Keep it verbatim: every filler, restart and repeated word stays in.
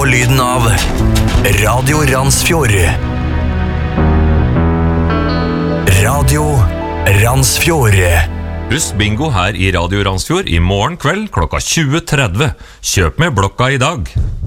lyden av Radio Randsfjord. Radio Randsfjord. Husk bingo her i Radio Randsfjord i morgen kveld klokka tjue tretti. Kjøp med blokka i dag.